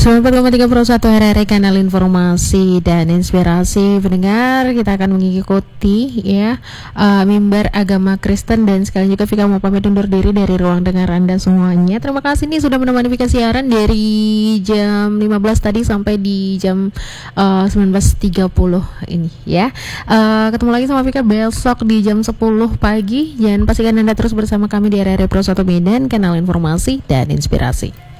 94,3 Pro 1 RRI Kanal Informasi dan Inspirasi. Pendengar, kita akan mengikuti ya mimbar agama Kristen, dan sekalian juga Vika mau pamit undur diri dari ruang dengar Anda semuanya. Terima kasih nih sudah menemani Vika siaran dari jam 15 tadi sampai di jam 19.30 ini ya. Ketemu lagi sama Vika besok di jam 10 pagi. Jangan pastikan Anda terus bersama kami di RRI Pro 1 Medan, Kanal Informasi dan Inspirasi.